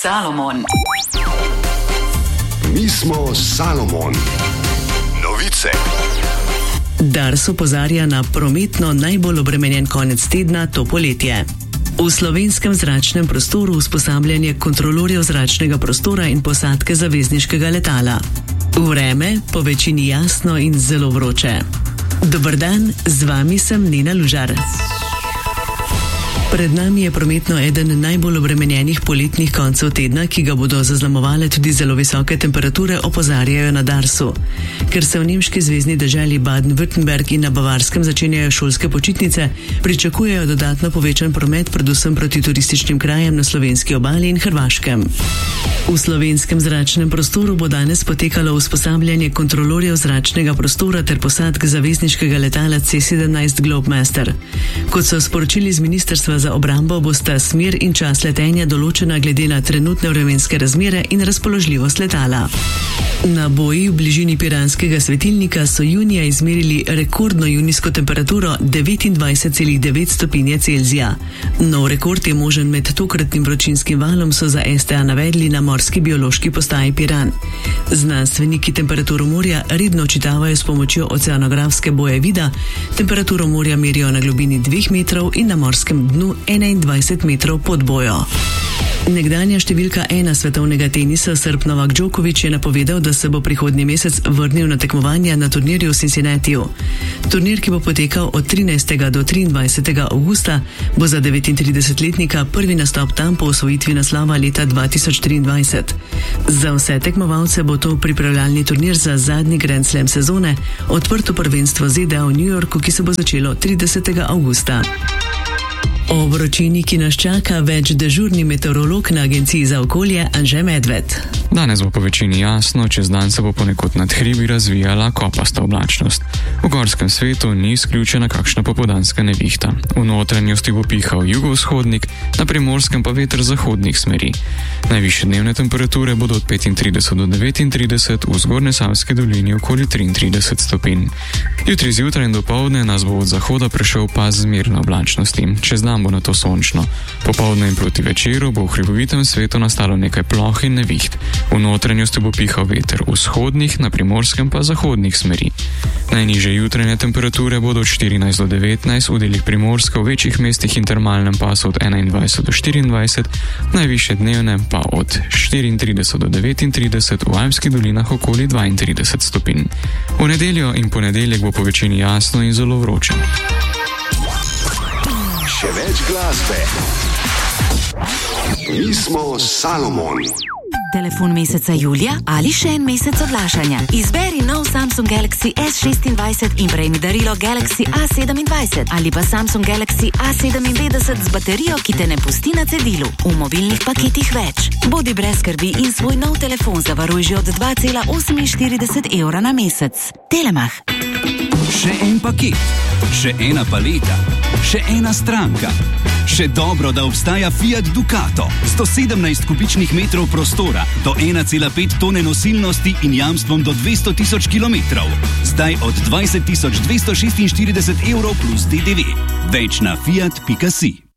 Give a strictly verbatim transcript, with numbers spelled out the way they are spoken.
Salomon. Mi smo Salomon. Novice. Dars opozarja na prometno najbolj obremenjen konec tedna to poletje. V slovenskem zračnem prostoru usposabljanje kontrolorjev zračnega prostora in posadke zavezniškega letala. Vreme po večini jasno in zelo vroče. Dober dan, z vami sem Nina Lužar. Pred nami je prometno eden najbolj obremenjenih poletnih koncev tedna, ki ga bodo zaznamovale tudi zelo visoke temperature, opozarjajo na Darsu. Ker se v nemški zvezni deželi Baden-Württemberg in na Bavarskem začenjajo šolske počitnice, pričakujejo dodatno povečan promet predvsem proti turističnim krajem na slovenski obali in Hrvaškem. V slovenskem zračnem prostoru bo danes potekalo usposabljanje kontrolorjev zračnega prostora ter posadk zavezniškega letala C sedemnajst Globemaster. Kot so sporočili z ministrstva za obrambo, bosta smer in čas letenja določena glede na trenutne vremenske razmere in razpoložljivost letala. Na boji v bližini piranskega svetilnika so junija izmerili rekordno junijsko temperaturo devetindvajset celih devet stopinje Celzija. Nov rekord je možen med tokratnim vročinskim valom, so za S T A navedli na morski biološki postaji Piran. Znanstveniki temperaturo morja redno očitavajo s pomočjo oceanografske boje vida, temperaturo morja merijo na globini dveh metrov in na morskem dnu enaindvajset metrov pod bojo. Nekdanja številka ena svetovnega tenisa Srb Novak Djokovic je napovedal, da se bo prihodnji mesec vrnil na tekmovanja na turnirju v Cincinnatiju. Turnir, ki bo potekal od trinajstega do triindvajsetega avgusta, bo za devetintridesetletnika prvi nastop tam po osvojitvi naslova leta dva tisoč triindvajset. Za vse tekmovalce bo to pripravljalni turnir za zadnji Grand Slam sezone, odprto prvenstvo Z D A v New Yorku, ki se bo začelo tridesetega avgusta. O vročini, ki nas čaka, več dežurni meteorolog na Agenciji za okolje Anže Medved. Danes bo po večini jasno, čez dan se bo ponekod nad hribi razvijala kopasta oblačnost. V gorskem svetu ni izključena kakšna popoldanska nevihta. V notranjosti bo pihal jugovzhodnik, na primorskem pa veter zahodnih smeri. Najvišje dnevne temperature bodo od petintrideset do devetintrideset, v Zgornjesavski dolini okoli triintrideset stopinj. Jutri zjutraj in dopoldne nas bo od zahoda prešel pas zmerne oblačnosti. Čez dan bo na to sončno. Popoldne in proti večeru bo v hribovitem svetu nastalo nekaj ploh in neviht. V notranjosti bo pihal veter vzhodnih, na primorskem pa zahodnih smeri. Najnižje jutranje temperature bodo od štirinajst do devetnajst, v delih Primorske, v večjih mestih in termalnem pasu od enaindvajset do štiriindvajset, najvišje dnevne pa od štiriintrideset do devetintrideset, v Alpskih dolinah okoli dvaintrideset stopinj. V nedeljo in ponedeljek bo po večini jasno in zelo vroče. Še več glasbe. Mi smo Salomon. Telefon meseca julija ali še en mesec odlašanja. Izberi nov Samsung Galaxy S šestindvajset in prejmi darilo Galaxy A sedemindvajset ali pa Samsung Galaxy A sedeminpetdeset z baterijo, ki te ne pusti na cedilu. V mobilnih paketih več. Bodi brez skrbi in svoj nov telefon zavaruj že od dva cela oseminštirideset evra na mesec. Telemach. Še en paket, še ena paleta, še ena stranka. Še dobro, da obstaja Fiat Ducato. sto sedemnajst kubičnih metrov prostora, do ena cela pet tone nosilnosti in jamstvom do dvesto tisoč kilometrov. Zdaj od dvajset tisoč dvesto šestinštirideset evrov plus D D V. Več na fiat pika si.